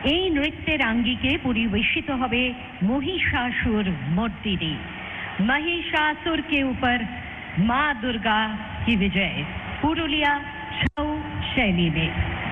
এই নৃত্যের আঙ্গিকে পরিবেশিত হবে महिषासुर मर्दिनी। महिषासुर के ऊपर माँ दुर्गा की विजय पुरुलिया छऊ शैली में।